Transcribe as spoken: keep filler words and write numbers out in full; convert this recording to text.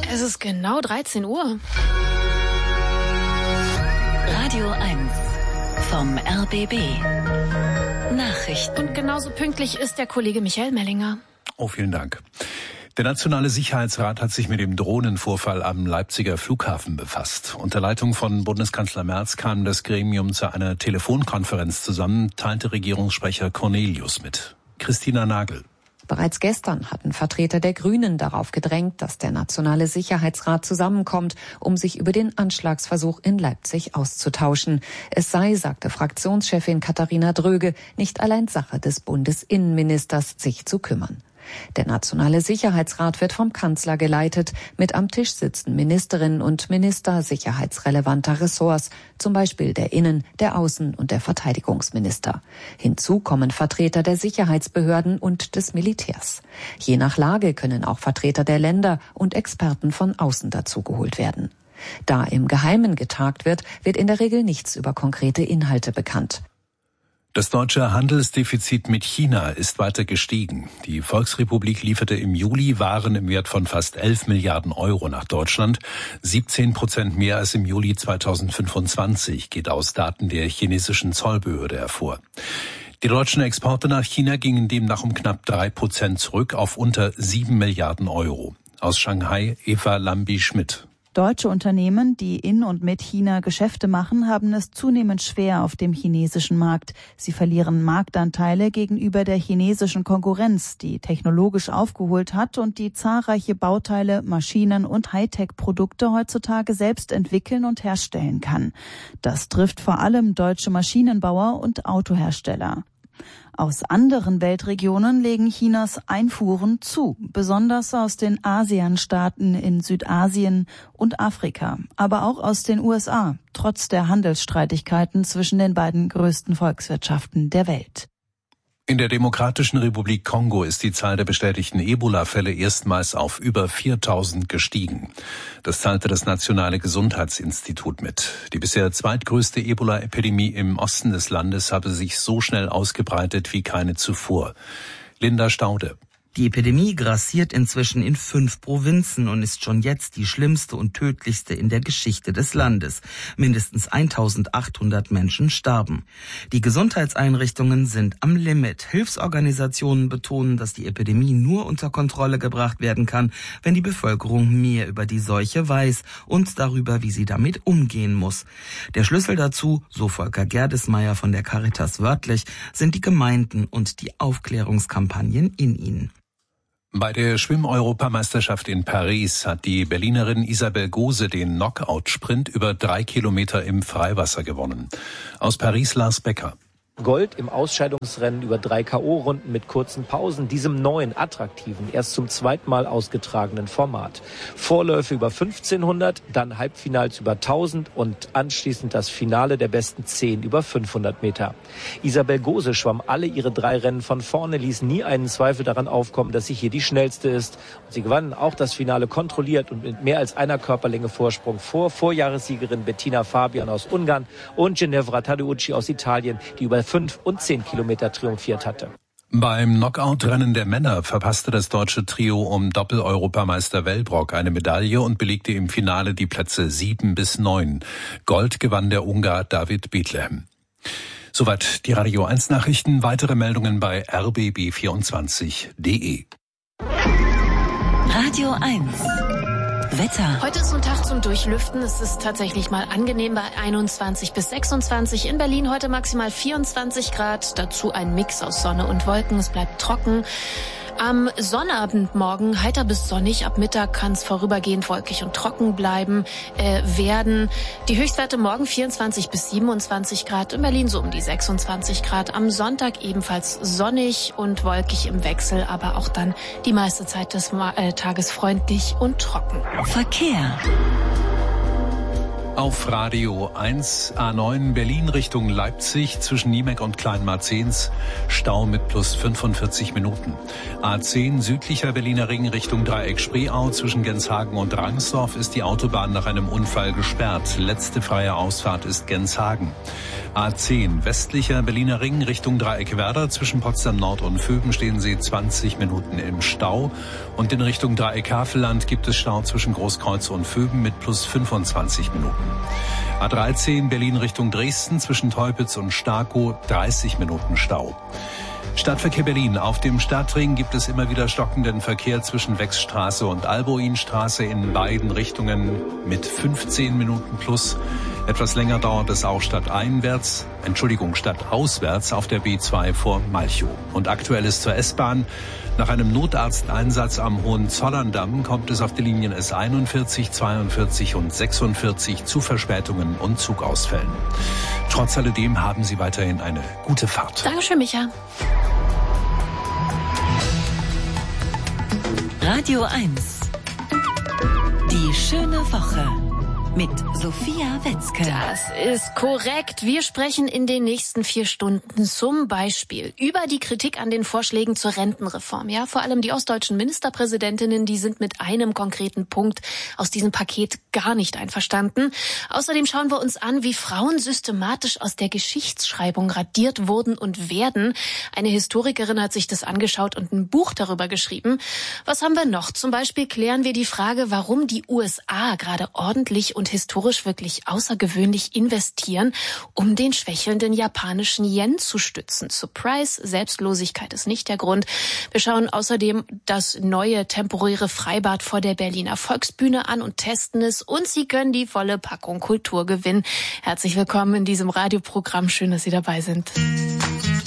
Es ist genau dreizehn Uhr. Radio eins vom R B B. Nachrichten. Und genauso pünktlich ist der Kollege Michael Mellinger. Oh, vielen Dank. Der Nationale Sicherheitsrat hat sich mit dem Drohnenvorfall am Leipziger Flughafen befasst. Unter Leitung von Bundeskanzler Merz kam das Gremium zu einer Telefonkonferenz zusammen, teilte Regierungssprecher Cornelius mit. Christina Nagel. Bereits gestern hatten Vertreter der Grünen darauf gedrängt, dass der Nationale Sicherheitsrat zusammenkommt, um sich über den Anschlagsversuch in Leipzig auszutauschen. Es sei, sagte Fraktionschefin Katharina Dröge, nicht allein Sache des Bundesinnenministers, sich zu kümmern. Der Nationale Sicherheitsrat wird vom Kanzler geleitet. Mit am Tisch sitzen Ministerinnen und Minister sicherheitsrelevanter Ressorts, zum Beispiel der Innen-, der Außen- und der Verteidigungsminister. Hinzu kommen Vertreter der Sicherheitsbehörden und des Militärs. Je nach Lage können auch Vertreter der Länder und Experten von außen dazugeholt werden. Da im Geheimen getagt wird, wird in der Regel nichts über konkrete Inhalte bekannt. Das deutsche Handelsdefizit mit China ist weiter gestiegen. Die Volksrepublik lieferte im Juli Waren im Wert von fast elf Milliarden Euro nach Deutschland. siebzehn Prozent mehr als im Juli zweitausendfünfundzwanzig, geht aus Daten der chinesischen Zollbehörde hervor. Die deutschen Exporte nach China gingen demnach um knapp drei Prozent zurück auf unter sieben Milliarden Euro. Aus Shanghai Eva Lambi-Schmidt. Deutsche Unternehmen, die in und mit China Geschäfte machen, haben es zunehmend schwer auf dem chinesischen Markt. Sie verlieren Marktanteile gegenüber der chinesischen Konkurrenz, die technologisch aufgeholt hat und die zahlreiche Bauteile, Maschinen und Hightech-Produkte heutzutage selbst entwickeln und herstellen kann. Das trifft vor allem deutsche Maschinenbauer und Autohersteller. Aus anderen Weltregionen legen Chinas Einfuhren zu, besonders aus den ASEAN-Staaten in Südasien und Afrika, aber auch aus den U S A, trotz der Handelsstreitigkeiten zwischen den beiden größten Volkswirtschaften der Welt. In der Demokratischen Republik Kongo ist die Zahl der bestätigten Ebola-Fälle erstmals auf über viertausend gestiegen. Das teilte das Nationale Gesundheitsinstitut mit. Die bisher zweitgrößte Ebola-Epidemie im Osten des Landes habe sich so schnell ausgebreitet wie keine zuvor. Linda Staude. Die Epidemie grassiert inzwischen in fünf Provinzen und ist schon jetzt die schlimmste und tödlichste in der Geschichte des Landes. Mindestens eintausendachthundert Menschen starben. Die Gesundheitseinrichtungen sind am Limit. Hilfsorganisationen betonen, dass die Epidemie nur unter Kontrolle gebracht werden kann, wenn die Bevölkerung mehr über die Seuche weiß und darüber, wie sie damit umgehen muss. Der Schlüssel dazu, so Volker Gerdesmeier von der Caritas wörtlich, sind die Gemeinden und die Aufklärungskampagnen in ihnen. Bei der Schwimm-Europameisterschaft in Paris hat die Berlinerin Isabel Gose den Knockout-Sprint über drei Kilometer im Freiwasser gewonnen. Aus Paris Lars Becker. Gold im Ausscheidungsrennen über drei K O-Runden mit kurzen Pausen, diesem neuen, attraktiven, erst zum zweiten Mal ausgetragenen Format. Vorläufe über fünfzehnhundert, dann Halbfinals über tausend und anschließend das Finale der besten zehn über fünfhundert Meter. Isabel Gose schwamm alle ihre drei Rennen von vorne, ließ nie einen Zweifel daran aufkommen, dass sie hier die schnellste ist. Und sie gewann auch das Finale kontrolliert und mit mehr als einer Körperlänge Vorsprung vor Vorjahressiegerin Bettina Fabian aus Ungarn und Ginevra Tadeucci aus Italien, die über fünf und zehn Kilometer triumphiert hatte. Beim Knockout-Rennen der Männer verpasste das deutsche Trio um Doppel-Europameister Wellbrock eine Medaille und belegte im Finale die Plätze sieben bis neun. Gold gewann der Ungar David Bethlehem. Soweit die Radio eins Nachrichten. Weitere Meldungen bei r b b vierundzwanzig punkt d e. Radio eins. Wetter. Heute ist ein Tag zum Durchlüften. Es ist tatsächlich mal angenehm bei einundzwanzig bis sechsundzwanzig. In Berlin heute maximal vierundzwanzig Grad. Dazu ein Mix aus Sonne und Wolken. Es bleibt trocken. Am Sonnabend morgen heiter bis sonnig. Ab Mittag kann es vorübergehend wolkig und trocken bleiben äh, werden. Die Höchstwerte morgen vierundzwanzig bis siebenundzwanzig Grad. In Berlin so um die sechsundzwanzig Grad. Am Sonntag ebenfalls sonnig und wolkig im Wechsel, aber auch dann die meiste Zeit des äh, Tages freundlich und trocken. Verkehr. Auf Radio eins, A neun Berlin Richtung Leipzig zwischen Niemek und Kleinmarzens, Stau mit plus fünfundvierzig Minuten. A zehn südlicher Berliner Ring Richtung Dreieck Spreeau zwischen Genshagen und Rangsdorf ist die Autobahn nach einem Unfall gesperrt. Letzte freie Ausfahrt ist Genshagen. A zehn westlicher Berliner Ring Richtung Dreieck Werder zwischen Potsdam Nord und Vöben stehen Sie zwanzig Minuten im Stau. Und in Richtung Dreieck Havelland gibt es Stau zwischen Großkreuz und Vöben mit plus fünfundzwanzig Minuten. A dreizehn Berlin Richtung Dresden zwischen Teupitz und Starkow dreißig Minuten Stau. Stadtverkehr Berlin. Auf dem Stadtring gibt es immer wieder stockenden Verkehr zwischen Wechsstraße und Alboinstraße in beiden Richtungen mit fünfzehn Minuten plus. Etwas länger dauert es auch stadteinwärts, Entschuldigung, stadtauswärts auf der B zwei vor Malchow. Und aktuell ist zur S-Bahn. Nach einem Notarzteinsatz am Hohenzollerndamm kommt es auf die Linien S einundvierzig, zweiundvierzig und sechsundvierzig zu Verspätungen und Zugausfällen. Trotz alledem haben Sie weiterhin eine gute Fahrt. Dankeschön, Micha. Radio eins. Die schöne Woche. Mit Sophia Wetzke. Das ist korrekt. Wir sprechen in den nächsten vier Stunden zum Beispiel über die Kritik an den Vorschlägen zur Rentenreform. Ja, vor allem die ostdeutschen Ministerpräsidentinnen, die sind mit einem konkreten Punkt aus diesem Paket gar nicht einverstanden. Außerdem schauen wir uns an, wie Frauen systematisch aus der Geschichtsschreibung radiert wurden und werden. Eine Historikerin hat sich das angeschaut und ein Buch darüber geschrieben. Was haben wir noch? Zum Beispiel klären wir die Frage, warum die U S A gerade ordentlich und historisch wirklich außergewöhnlich investieren, um den schwächelnden japanischen Yen zu stützen. Surprise, Selbstlosigkeit ist nicht der Grund. Wir schauen außerdem das neue temporäre Freibad vor der Berliner Volksbühne an und testen es. Und Sie können die volle Packung Kultur gewinnen. Herzlich willkommen in diesem Radioprogramm. Schön, dass Sie dabei sind.